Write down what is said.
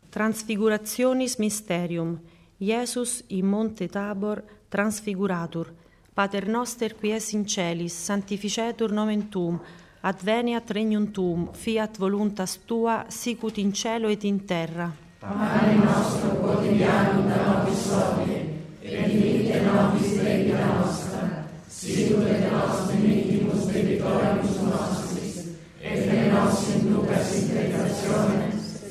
Transfigurationis mysterium. Iesus in monte Tabor transfiguratur. Pater noster qui es in celis, sanctificetur nomen tuum, adveniat regnum tuum, fiat voluntas tua, sicut in cielo et in terra. Pane nostro quotidianum da nobis hodie, et dimitte nobis